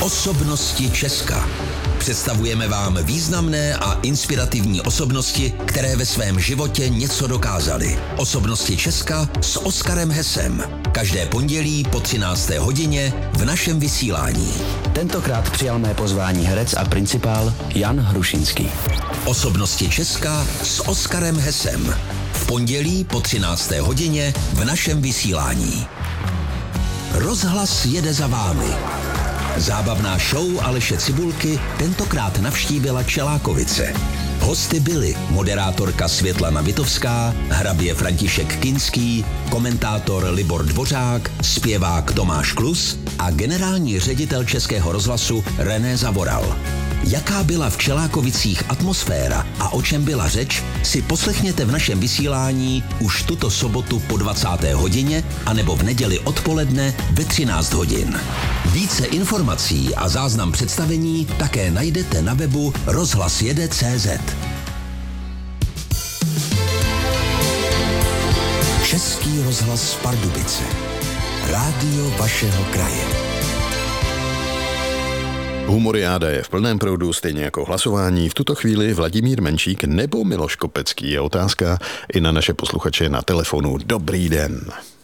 Osobnosti Česka. Představujeme vám významné a inspirativní osobnosti, které ve svém životě něco dokázaly. Osobnosti Česka s Oskarem Hesem. Každé pondělí po 13. hodině v našem vysílání. Tentokrát přijal mé pozvání herec a principál Jan Hrušinský. Osobnosti Česka s Oskarem Hesem. V pondělí po 13. hodině v našem vysílání. Rozhlas jede za vámi. Zábavná show Aleše Cibulky tentokrát navštívila Čelákovice. Hosty byli moderátorka Světlana Vitovská, hrabě František Kinský, komentátor Libor Dvořák, zpěvák Tomáš Klus a generální ředitel Českého rozhlasu René Zavoral. Jaká byla v Čelákovicích atmosféra a o čem byla řeč, si poslechněte v našem vysílání už tuto sobotu po 20. hodině anebo v neděli odpoledne ve 13 hodin. Více informací a záznam představení také najdete na webu rozhlasjede.cz. Český rozhlas Pardubice. Rádio vašeho kraje. Humoriáda je v plném proudu, stejně jako hlasování. V tuto chvíli Vladimír Menšík nebo Miloš Kopecký je otázka i na naše posluchače na telefonu. Dobrý den.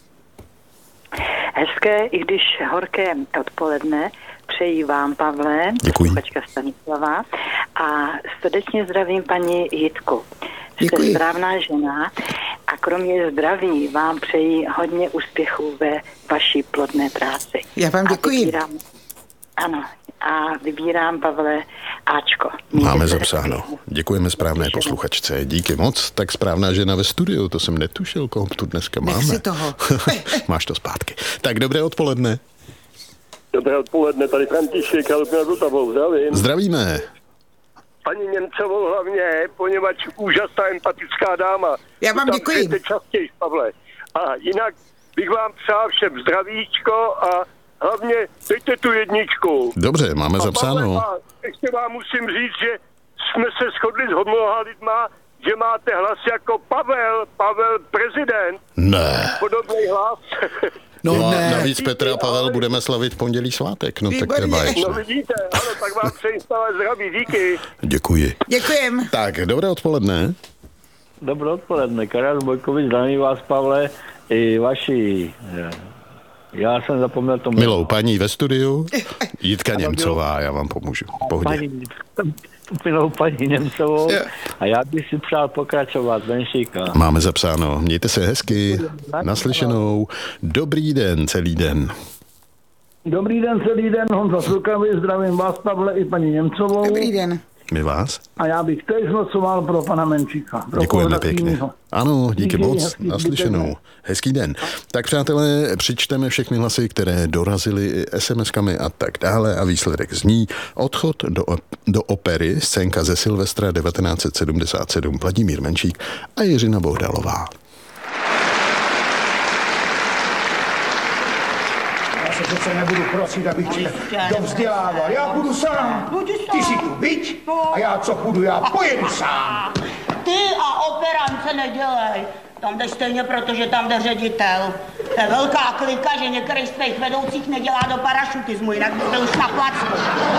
Hezké, i když horké odpoledne, přeji vám, Pavle, posluchačka Stanislava, a srdečně zdravím paní Jitku. Jste správná žena a kromě zdraví vám přeji hodně úspěchů ve vaší plodné práci. Já vám děkuji. A vybírám, Pavle, Ačko. Máme zapsáno. Děkujeme správné posluchačce. Díky moc. Tak správná žena ve studiu, to jsem netušil, koho tu dneska máme. Nech si toho. Máš to zpátky. Tak dobré odpoledne. Dobré odpoledne, tady František, ale na Vltavou, zdravím. Zdravíme. Paní Němcovou hlavně, poněvadž úžasná empatická dáma. Já vám děkuji. Častěji, Pavle. A jinak bych vám přál všem zdravíčko a hlavně dejte tu jedničku. Dobře, máme zapsáno. A ještě vám musím říct, že jsme se shodli s mnoha lidma, že máte hlas jako Pavel prezident. Ne. Podobný hlas. No ne. Navíc Petr a Pavel budeme slavit v pondělí svátek. No tak to báječné. No vidíte, ano, tak vám přeji stále zdraví, díky. Děkuji. Děkujem. Tak, dobré odpoledne. Dobré odpoledne, Karel Bojkovič, zdravím vás, Pavle, i vaši... Já jsem zapomněl to milou paní ve studiu, Jitka Němcová, já vám pomůžu. Pohodě. Milou paní Němcovou a já bych si přál pokračovat, Benšíka. Máme zapsáno. Mějte se hezky. Naslyšenou. Dobrý den, celý den. Dobrý den, celý den. Honza Sulkavý, zdravím vás, Pavle, i paní Němcovou. Dobrý den. My vás. A já bych teď hlasoval pro pana Menšíka. Děkujeme pěkně. Ano, díky moc. Naslyšenou. Hezký den. Tak přátelé, přičteme všechny hlasy, které dorazily SMS-kami a tak dále a výsledek zní Odchod do opery, scénka ze Silvestra 1977, Vladimír Menšík a Jiřina Bohdalová. Já se přece nebudu prosit, abych tě dovzdělával. Já budu sám. Ty si tu byť a já co půjdu, já pojedu sám. Ty a operance nedělej. Tam jdeš stejně, protože tam jde ředitel. To je velká klika, že některý z tvých vedoucích nedělá do parašutismu, jinak by byl už na placku.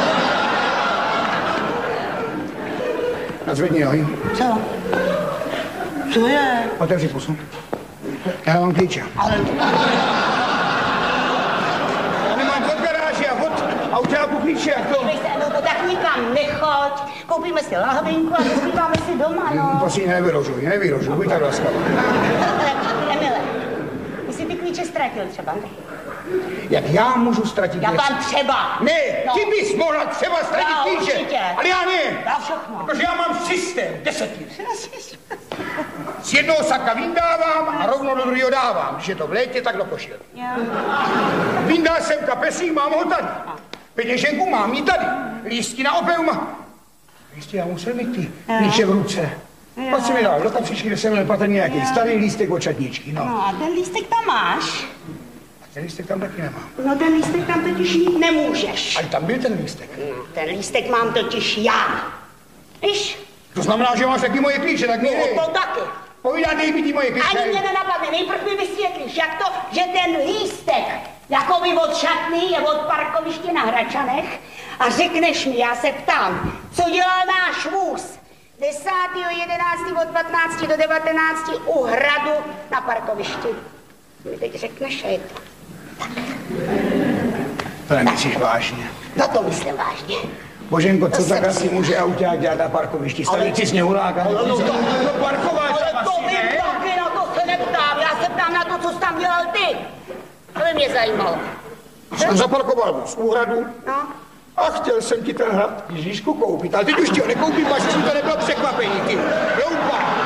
Nazvedni nohy. Co? Co je? Otevři pusu. Já mám klíče. Ale... A uděláku klíče, jak to? No tak nikam nechoď, koupíme si lahvinku a dospíváme si doma, no. Prosím, nevyrožuj, buď tak laskavá. Emile, ty jsi ty klíče ztratil třeba, ne? Jak já můžu ztratit Já něco? tam třeba. Ne, ty bys mohla třeba ztratit klíče, určitě. ale já ne. Já všechno. Protože já mám systém, 10 let. Z jednoho saka vyndávám a rovno do druhého dávám. Když je to v létě, tak do košile. Vyndal jsem kapesík, mám ho tady. Peněženku mám ji tady. Lístky na operu mám. Jistě, já musel mít ty klíče v ruce. Pak si mi dal do kapsičky, kde jsem měl patrně nějaký starý lístek od čatničky. No a ten lístek tam máš? Ten lístek tam taky nemám. No ten lístek tam totiž mít nemůžeš. Ale tam byl ten lístek. No, ten lístek mám totiž já. Víš? To znamená, že máš taky moje klíče, tak nejde. No to taky. Povídá, dej mi ty moje klíče. Ani mě nenapadne. Nejprv mi vysvětlíš, jak to, že ten lístek Jakoby od šatny je od parkoviště na Hračanech a řekneš mi, já se ptám, co dělal náš vůz 10.11. od 15 do 19 u hradu na parkovišti. Mi teď řekneš, že je to. To nemyslíš vážně? No to myslím vážně. Boženko, co tak asi může auták dělat na parkovišti? Stavit si sněhuláka? No parkovat ale tam to asi, vím ne? taky, na to se neptám. Já se ptám na to, co jsi tam dělal ty. To by mě zajímalo. Jsem zaparkoval z úhradu. No. A chtěl jsem ti ten hrad Ježíšku koupit, ale teď už ti ho nekoupím, až to nebylo překvapení, ty hloupá.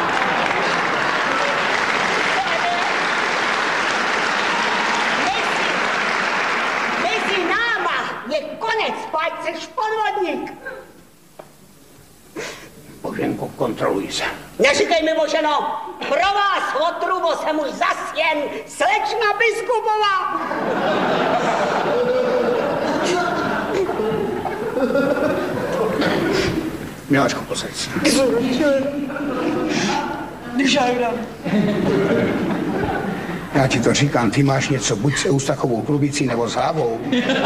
Mezi náma je konec, pojď seš podvodník. Boženko, kontroluj se. Neříkej mi, Boženo, pro vás otrubo jsem už zas jen slečna Biskupová. Miláčku, posaď se. Já ti to říkám, ty máš něco buď s Eustachovou trubicí nebo s hlavou.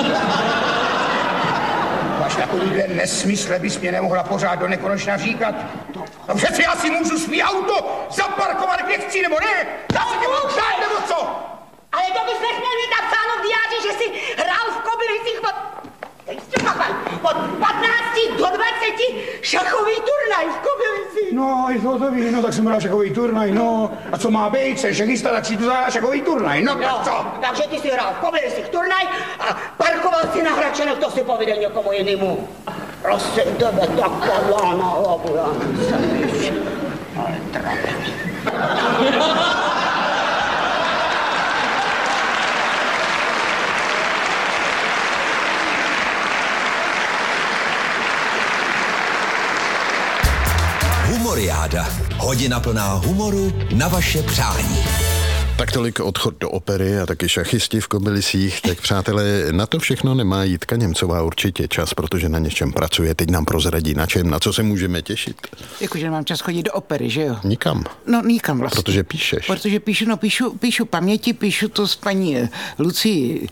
Máš takovýhle nesmysle, bys mě nemohla pořád do nekonečna říkat. No přeci já si můžu svý auto zaparkovat kde chci, nebo ne? Já si tě mám přát, nebo co? Ale to bys nesměl mít napsáno v diáři, že jsi hrál v Kobylisích od 15 do 20 šachový turnaj v Kobylisích. No, je to ví, no tak jsem hrál šachový turnaj, no. A co má být, se šachista, tak si tu zahrál šachový turnaj, no tak co? Takže ty si hrál v Kobylisích turnaj a parkoval si na Hračanech, to si pověděl někomu jinému. Prosím tebe, tak padla na hlavu, já nejsem. Ale trapný. Humoriáda. Hodina plná humoru na vaše přání. Tak tolik odchod do opery a taky šachisti v Kobylisích. Tak přátelé, na to všechno nemá Jitka Němcová určitě čas, protože na něčem pracuje. Teď nám prozradí na čem, na co se můžeme těšit. Jakože nemám čas chodit do opery, že jo? Nikam. No nikam vlastně. Protože píšeš. Protože píšu paměti, píšu to s paní Lucí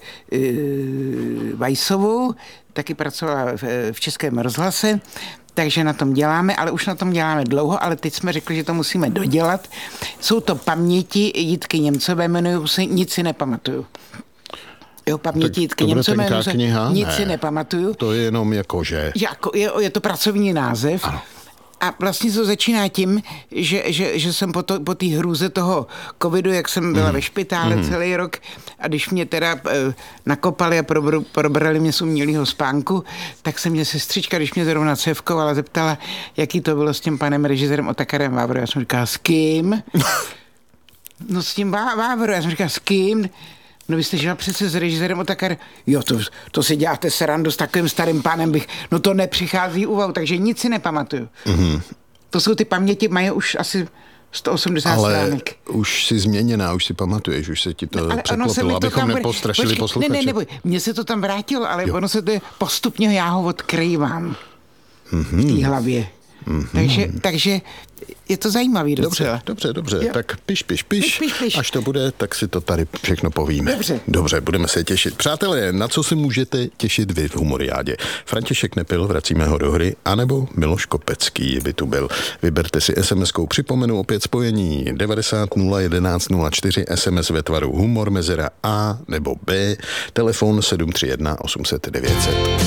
Vajsovou, taky pracovala v Českém rozhlase, takže na tom děláme, ale už na tom děláme dlouho, ale teď jsme řekli, že to musíme dodělat. Jsou to paměti Jitky Němcové, jmenují se Nic si nepamatuju. Jo, paměti Jitky Němcové, Nic si nepamatuju. To je jenom jakože. Je to pracovní název. Ano. A vlastně to začíná tím, že jsem po té hrůze toho covidu, jak jsem byla ve špitále celý rok a když mě teda nakopali a probrali mě z umělého spánku, tak se mě sestřička, když mě zrovna cévkovala, zeptala, jaký to bylo s tím panem režisérem Otakarem Vávro. Já jsem říkala, s kým? No s tím Vávro. Já jsem říkala, s kým? No vy jste žila přece s režisérem Otakar. Jo, to si děláte srandu s takovým starým pánem no to nepřichází úvahu, takže nic si nepamatuju. Mm-hmm. To jsou ty paměti, mají už asi 180 stránek. Už jsi změněná, už si pamatuješ, už se ti to překlopilo, abychom nepostrašili posluchače. Ne, neboj, mně se to tam vrátilo, ale ono se to postupně, já ho odkrývám v té hlavě. Takže je to zajímavý docela. Dobře. Jo. Tak piš. Až to bude, tak si to tady všechno povíme. Dobře, budeme se těšit. Přátelé, na co se můžete těšit vy v Humoriádě? František Nepil, vracíme ho do hry, anebo Miloš Kopecký by tu byl. Vyberte si SMS-kou, připomenu opět spojení 90 011 04, SMS ve tvaru humor, mezera A nebo B, telefon 731 800 900.